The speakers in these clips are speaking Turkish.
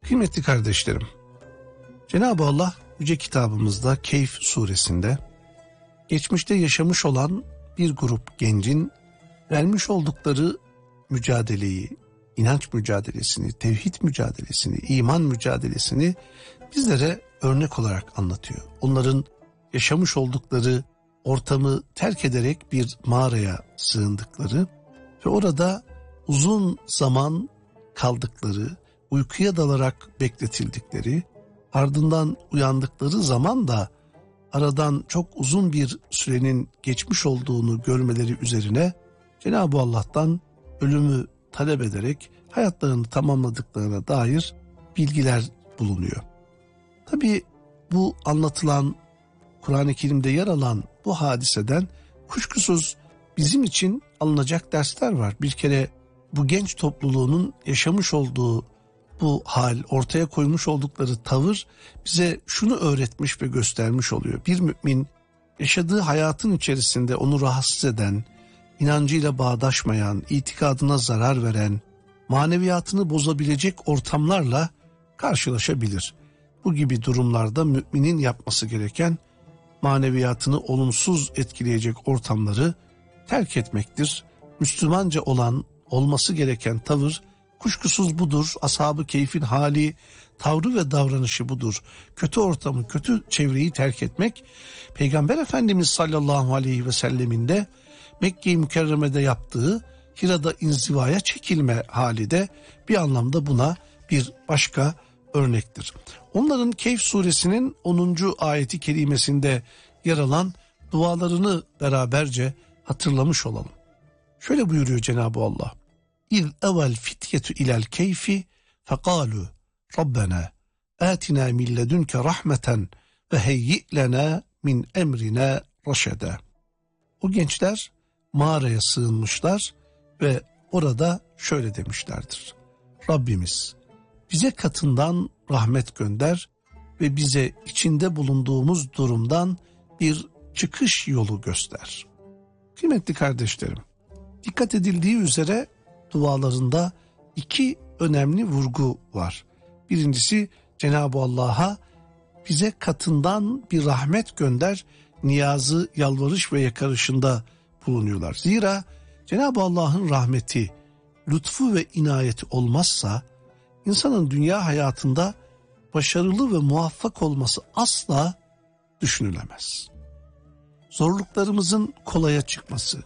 Kıymetli kardeşlerim, Cenab-ı Allah Yüce Kitabımızda Keyf suresinde geçmişte yaşamış olan bir grup gencin vermiş oldukları mücadeleyi, inanç mücadelesini, tevhid mücadelesini, iman mücadelesini bizlere örnek olarak anlatıyor. Onların yaşamış oldukları ortamı terk ederek bir mağaraya sığındıkları ve orada uzun zaman kaldıkları, uykuya dalarak bekletildikleri, ardından uyandıkları zaman da aradan çok uzun bir sürenin geçmiş olduğunu görmeleri üzerine Cenab-ı Allah'tan ölümü talep ederek hayatlarını tamamladıklarına dair bilgiler bulunuyor. Tabii bu anlatılan, Kur'an-ı Kerim'de yer alan bu hadiseden kuşkusuz bizim için alınacak dersler var. Bir kere bu genç topluluğunun yaşamış olduğu bu hal, ortaya koymuş oldukları tavır bize şunu öğretmiş ve göstermiş oluyor. Bir mümin yaşadığı hayatın içerisinde onu rahatsız eden, inancıyla bağdaşmayan, itikadına zarar veren, maneviyatını bozabilecek ortamlarla karşılaşabilir. Bu gibi durumlarda müminin yapması gereken maneviyatını olumsuz etkileyecek ortamları terk etmektir. Müslümanca olan, olması gereken tavır kuşkusuz budur. Ashab-ı Keyf'in hali, tavrı ve davranışı budur. Kötü ortamı, kötü çevreyi terk etmek, Peygamber Efendimiz sallallahu aleyhi ve sellemin de Mekke-i Mükerreme'de yaptığı Hira'da inzivaya çekilme hali de bir anlamda buna bir başka örnektir. Onların Keyf suresinin 10. ayeti kerimesinde yer alan dualarını beraberce hatırlamış olalım. Şöyle buyuruyor Cenab-ı Allah: İz evvel fityetu ilel keyfi fekalu Rabbena atina min ledunke rahmeten ve heyyi lena min emrina raşeda. O gençler mağaraya sığınmışlar ve orada şöyle demişlerdir: Rabbimiz bize katından rahmet gönder ve bize içinde bulunduğumuz durumdan bir çıkış yolu göster. Kıymetli kardeşlerim, dikkat edildiği üzere dualarında iki önemli vurgu var. Birincisi, Cenab-ı Allah'a bize katından bir rahmet gönder, niyazı, yalvarış ve yakarışında bulunuyorlar. Zira Cenab-ı Allah'ın rahmeti, lütfu ve inayeti olmazsa insanın dünya hayatında başarılı ve muvaffak olması asla düşünülemez. Zorluklarımızın kolaya çıkması,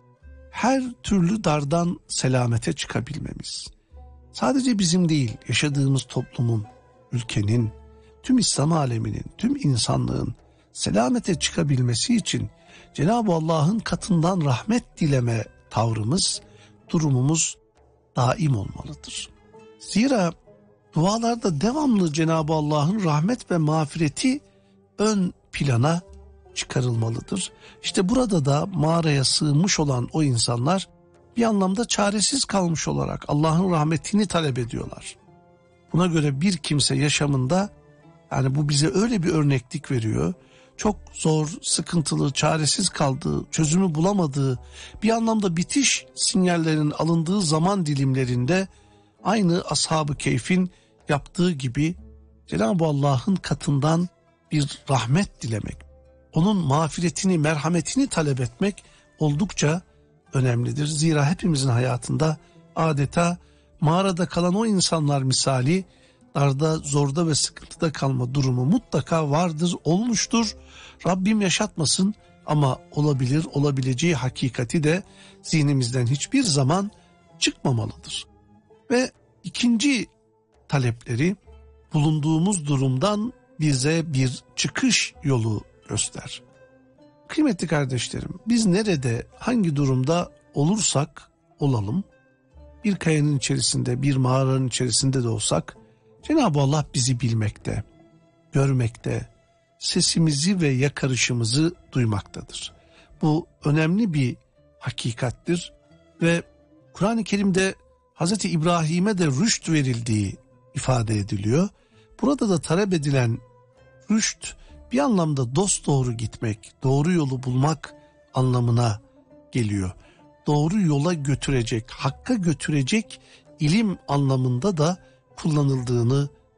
her türlü dardan selamete çıkabilmemiz, sadece bizim değil, yaşadığımız toplumun, ülkenin, tüm İslam aleminin, tüm insanlığın selamete çıkabilmesi için Cenab-ı Allah'ın katından rahmet dileme tavrımız, durumumuz daim olmalıdır. Zira dualarda devamlı Cenab-ı Allah'ın rahmet ve mağfireti ön plana çıkarılmalıdır. İşte burada da mağaraya sığınmış olan o insanlar bir anlamda çaresiz kalmış olarak Allah'ın rahmetini talep ediyorlar. Buna göre bir kimse yaşamında, yani bu bize öyle bir örneklik veriyor, çok zor, sıkıntılı, çaresiz kaldığı, çözümü bulamadığı, bir anlamda bitiş sinyallerinin alındığı zaman dilimlerinde aynı Ashab-ı Keyf'in yaptığı gibi Cenab-ı Allah'ın katından bir rahmet dilemek, onun mağfiretini, merhametini talep etmek oldukça önemlidir. Zira hepimizin hayatında adeta mağarada kalan o insanlar misali darda, zorda ve sıkıntıda kalma durumu mutlaka vardır, olmuştur. Rabbim yaşatmasın ama olabilir, olabileceği hakikati de zihnimizden hiçbir zaman çıkmamalıdır. Ve ikinci talepleri, bulunduğumuz durumdan bize bir çıkış yolu göster. Kıymetli kardeşlerim, biz nerede, hangi durumda olursak olalım, bir kayanın içerisinde, bir mağaranın içerisinde de olsak, Cenab-ı Allah bizi bilmekte, görmekte, sesimizi ve yakarışımızı duymaktadır. Bu önemli bir hakikattir ve Kur'an-ı Kerim'de Hz. İbrahim'e de rüşt verildiği ifade ediliyor. Burada da talep edilen rüşt bir anlamda dosdoğru gitmek, doğru yolu bulmak anlamına geliyor. Doğru yola götürecek, hakka götürecek ilim anlamında da kullanıldığını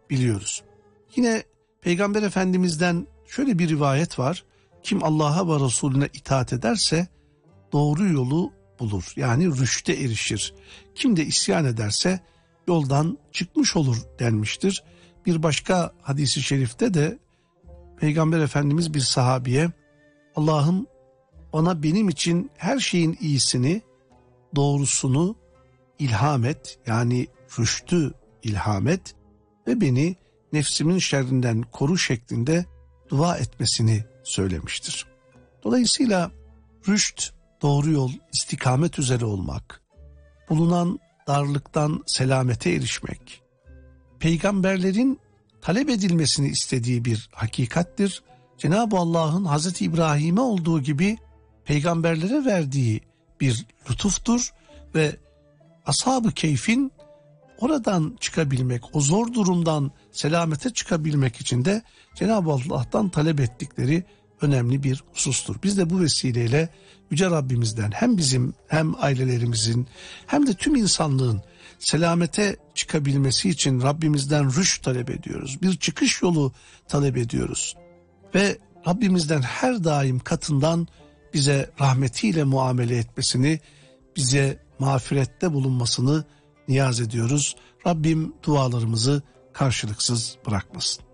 biliyoruz. Yine Peygamber Efendimiz'den şöyle bir rivayet var. Kim Allah'a ve Resulüne itaat ederse doğru yolu bulur. Yani rüşte erişir. Kim de isyan ederse yoldan çıkmış olur denmiştir. Bir başka hadisi şerifte de Peygamber Efendimiz bir sahabiye, Allah'ım bana benim için her şeyin iyisini, doğrusunu ilham et, yani rüştü ilham et ve beni nefsimin şerrinden koru şeklinde dua etmesini söylemiştir. Dolayısıyla rüşt, doğru yol, istikamet üzere olmak, bulunan darlıktan selamete erişmek, peygamberlerin talep edilmesini istediği bir hakikattir. Cenab-ı Allah'ın Hazreti İbrahim'e olduğu gibi peygamberlere verdiği bir lütuftur ve Ashab-ı Keyf'in oradan çıkabilmek, o zor durumdan selamete çıkabilmek için de Cenab-ı Allah'tan talep ettikleri önemli bir husustur. Biz de bu vesileyle Yüce Rabbimizden hem bizim hem ailelerimizin hem de tüm insanlığın selamete çıkabilmesi için Rabbimizden rüşt talep ediyoruz. Bir çıkış yolu talep ediyoruz. Ve Rabbimizden her daim katından bize rahmetiyle muamele etmesini, bize mağfirette bulunmasını niyaz ediyoruz. Rabbim dualarımızı karşılıksız bırakmasın.